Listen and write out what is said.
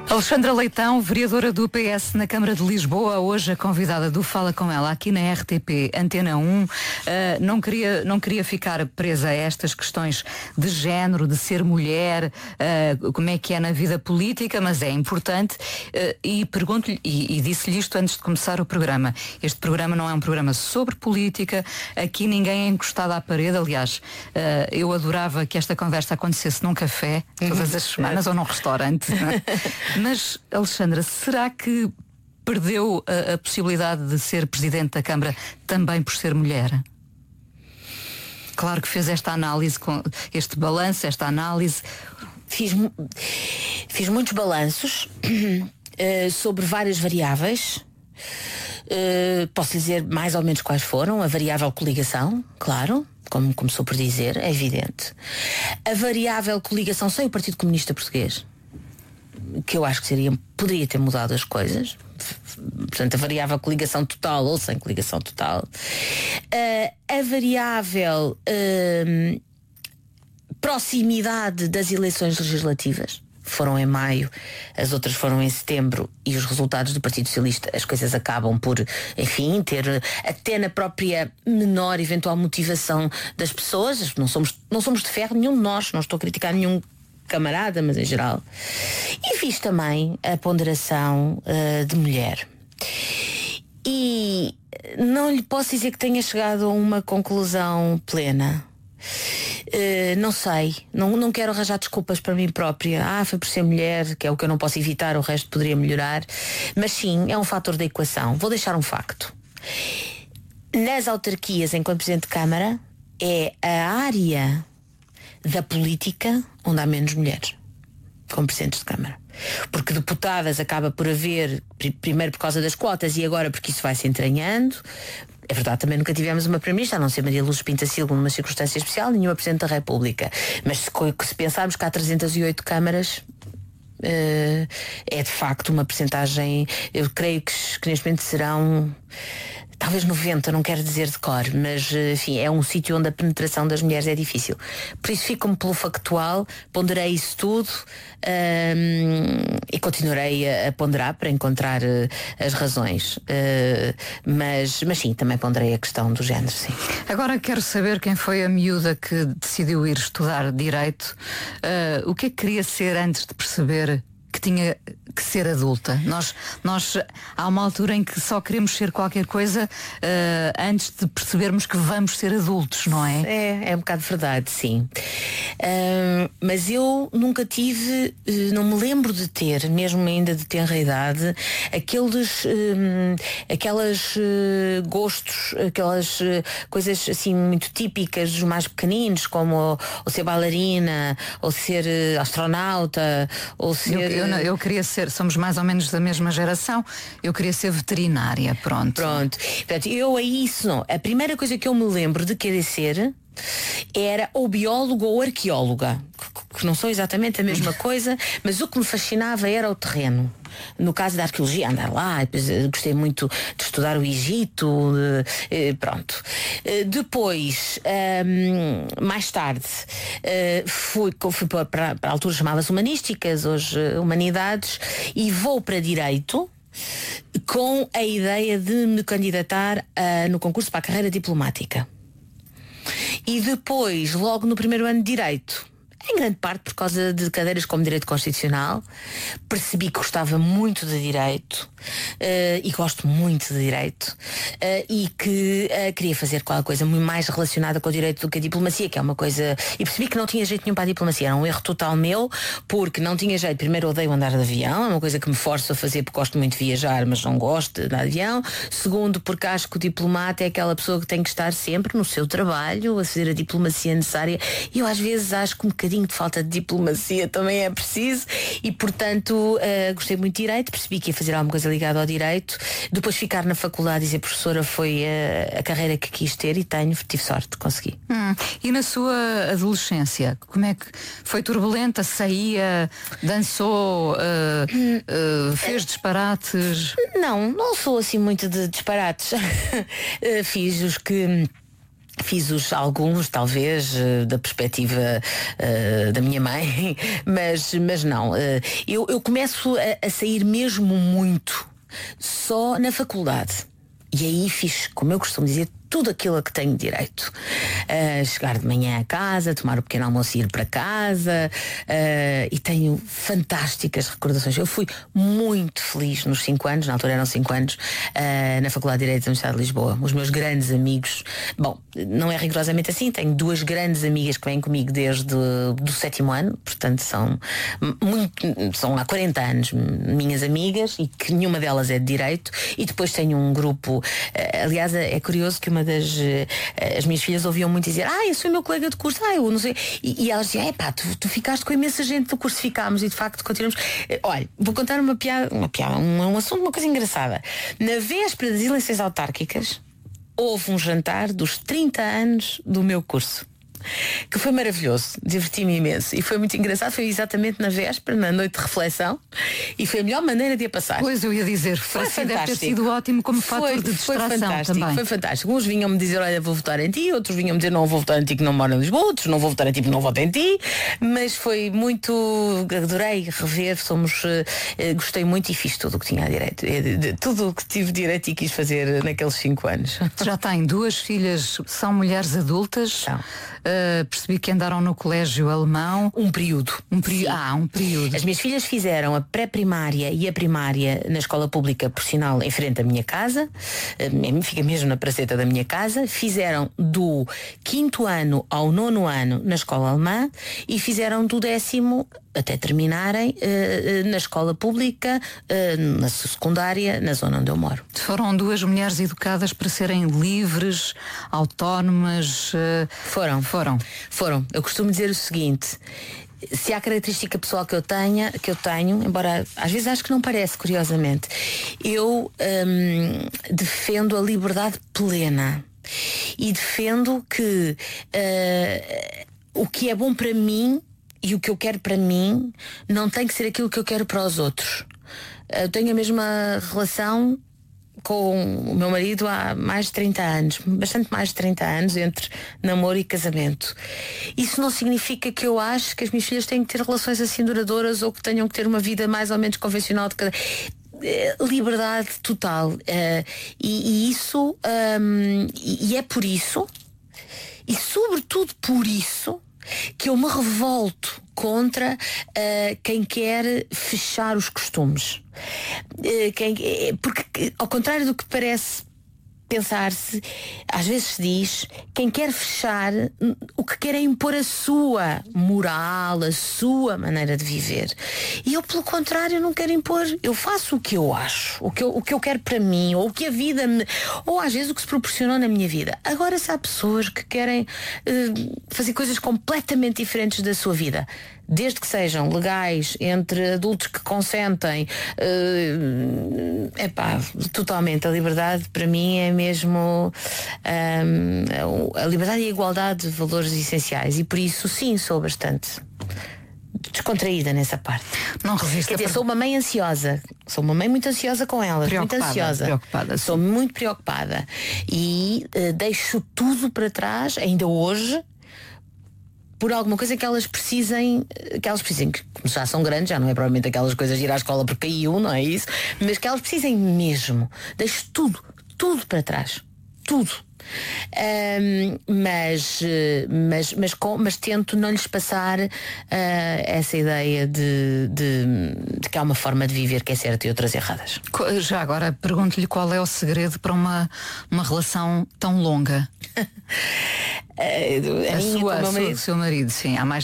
Alexandra Leitão, vereadora do PS na Câmara de Lisboa, hoje a convidada do Fala Com Ela aqui na RTP Antena 1. Não queria ficar presa a estas questões de género, de ser mulher, como é que é na vida política, mas é importante e pergunto-lhe, e disse-lhe isto antes de começar o programa, este programa não é um programa sobre política, aqui ninguém é encostado à parede, aliás, eu adorava que esta conversa acontecesse num café todas as semanas ou num restaurante. Mas, Alexandra, será que perdeu a possibilidade de ser Presidente da Câmara também por ser mulher? Claro que fez esta análise, com este balanço, esta análise. Fiz muitos balanços sobre várias variáveis. Posso dizer mais ou menos quais foram. A variável coligação, claro, como começou por dizer, é evidente. A variável coligação sem o Partido Comunista Português, que eu acho que poderia ter mudado as coisas. Portanto, a variável coligação total ou sem coligação total. A variável proximidade das eleições legislativas. Foram em maio, as outras foram em setembro, e os resultados do Partido Socialista, as coisas acabam por, enfim, ter até na própria menor eventual motivação das pessoas. Não somos de ferro, nenhum de nós, não estou a criticar nenhum camarada, mas em geral. E fiz também a ponderação de mulher. E não lhe posso dizer que tenha chegado a uma conclusão plena. Não sei, não quero arranjar desculpas para mim própria. Foi por ser mulher, que é o que eu não posso evitar, o resto poderia melhorar. Mas sim, é um fator da equação. Vou deixar um facto. Nas autarquias, enquanto Presidente de Câmara, é a área da política onde há menos mulheres como presidentes de Câmara. Porque deputadas acaba por haver, primeiro por causa das cotas e agora porque isso vai se entranhando. É verdade, também nunca tivemos uma Primeira-Ministra, a não ser Maria Luz Pinta Silva numa circunstância especial, nenhuma Presidente da República. Mas se pensarmos que há 308 câmaras, é de facto uma percentagem, eu creio que neste momento serão talvez 90, não quero dizer de cor, mas enfim, é um sítio onde a penetração das mulheres é difícil. Por isso fico-me pelo factual, ponderei isso tudo e continuarei a ponderar para encontrar as razões. Mas sim, também ponderei a questão do género, sim. Agora quero saber quem foi a miúda que decidiu ir estudar Direito. O que é que queria ser antes de perceber que tinha que ser adulta? Nós há uma altura em que só queremos ser qualquer coisa antes de percebermos que vamos ser adultos, não é? É um bocado verdade, sim. Mas eu nunca tive, não me lembro de ter, mesmo ainda de tenra idade, aquelas gostos, aquelas coisas assim muito típicas dos mais pequeninos, como ou ser bailarina, ou ser astronauta, ou ser... Eu queria ser, somos mais ou menos da mesma geração, eu queria ser veterinária, pronto. Portanto, eu a isso não. A primeira coisa que eu me lembro de querer ser era ou biólogo ou arqueóloga, que não são exatamente a mesma coisa, mas o que me fascinava era o terreno. No caso da arqueologia, andar lá, depois gostei muito de estudar o Egito, pronto. Depois, mais tarde, fui para a altura chamava-se Humanísticas, hoje Humanidades, e vou para Direito com a ideia de me candidatar no concurso para a carreira diplomática. E depois, logo no primeiro ano de Direito, em grande parte por causa de cadeiras como Direito Constitucional, percebi que gostava muito de Direito, e gosto muito de Direito, e que queria fazer qualquer coisa muito mais relacionada com o Direito do que a diplomacia, que é uma coisa... E percebi que não tinha jeito nenhum para a diplomacia, era um erro total meu, porque não tinha jeito. Primeiro, eu odeio andar de avião, é uma coisa que me forço a fazer porque gosto muito de viajar, mas não gosto de andar de avião. Segundo, porque acho que o diplomata é aquela pessoa que tem que estar sempre no seu trabalho, a fazer a diplomacia necessária, e eu às vezes acho que um bocadinho de falta de diplomacia também é preciso, e portanto gostei muito de Direito, percebi que ia fazer alguma coisa ligada ao Direito. Depois ficar na faculdade e ser professora foi a carreira que quis ter, e tive sorte, consegui. E na sua adolescência, como é que foi? Turbulenta? Saía, dançou, fez disparates? Não sou assim muito de disparates. Fiz os que Fiz alguns, talvez, da perspectiva da minha mãe, mas não. Eu começo a sair mesmo muito só na faculdade. E aí fiz, como eu costumo dizer, tudo aquilo a que tenho direito. Chegar de manhã a casa, tomar um pequeno almoço e ir para casa. E tenho fantásticas recordações. Eu fui muito feliz nos 5 anos, na altura eram 5 anos, na Faculdade de Direito da Universidade de Lisboa. Os meus grandes amigos, bom, não é rigorosamente assim, tenho 2 grandes amigas que vêm comigo desde o 7º ano, portanto são há 40 anos minhas amigas, e que nenhuma delas é de Direito. E depois tenho um grupo, aliás, é curioso que as minhas filhas ouviam muito dizer: eu sou meu colega de curso, eu não sei. E elas diziam: tu ficaste com imensa gente do curso. Ficámos, e de facto continuamos. Olha, vou contar uma piada, um assunto, uma coisa engraçada. Na véspera das eleições autárquicas houve um jantar dos 30 anos do meu curso, que foi maravilhoso, diverti-me imenso e foi muito engraçado. Foi exatamente na véspera, na noite de reflexão, e foi a melhor maneira de a passar. Pois, eu ia dizer, foi deve ter sido ótimo como fator de distração também. Foi fantástico. Uns vinham-me dizer: olha, vou votar em ti. Outros vinham-me dizer: não vou votar em ti que não moro em Lisboa. Outros: não vou votar em ti porque não voto em ti. Mas foi muito, adorei rever. Gostei muito e fiz tudo o que tinha direito, tudo o que tive direito e quis fazer naqueles 5 anos. Já tem 2 filhas, são mulheres adultas. São. Percebi que andaram no colégio alemão. Um período. Um período. As minhas filhas fizeram a pré-primária e a primária na escola pública, por sinal, em frente à minha casa. Fica mesmo na praceta da minha casa. Fizeram do 5º ano ao 9º ano na escola alemã, e fizeram do 10º até terminarem na escola pública, na secundária, na zona onde eu moro. Foram 2 mulheres educadas para serem livres, autónomas. Foram. Eu costumo dizer o seguinte: se há característica pessoal que eu tenho, embora às vezes acho que não parece, curiosamente, eu defendo a liberdade plena e defendo que o que é bom para mim e o que eu quero para mim não tem que ser aquilo que eu quero para os outros. Eu tenho a mesma relação com o meu marido há mais de 30 anos, bastante mais de 30 anos, entre namoro e casamento. Isso não significa que eu acho que as minhas filhas têm que ter relações assim duradouras, ou que tenham que ter uma vida mais ou menos convencional de cada... Liberdade total. E isso e é por isso, e sobretudo por isso, que eu me revolto contra quem quer fechar os costumes. Porque, ao contrário do que parece pensar-se, às vezes se diz: quem quer fechar, o que quer é impor a sua moral, a sua maneira de viver. E eu, pelo contrário, não quero impor. Eu faço o que eu acho, o que eu quero para mim, ou o que a vida me... ou às vezes o que se proporcionou na minha vida. Agora, se há pessoas que querem fazer coisas completamente diferentes da sua vida, desde que sejam legais, entre adultos que consentem, totalmente. A liberdade para mim é mesmo a liberdade e a igualdade de valores essenciais, e por isso sim, sou bastante descontraída nessa parte. Não resisto. Quer dizer, sou uma mãe ansiosa. Sou uma mãe muito ansiosa com elas. Muito ansiosa. Preocupada, sou muito preocupada. E deixo tudo para trás, ainda hoje, por alguma coisa que elas precisem, que já são grandes, já não é provavelmente aquelas coisas de ir à escola porque caiu, não é isso, mas que elas precisem mesmo. Deixo tudo para trás. Tudo. Mas tento não lhes passar essa ideia de que há uma forma de viver que é certa e outras erradas. Já agora pergunto-lhe qual é o segredo para uma relação tão longa. A sua, seu marido, sim, há mais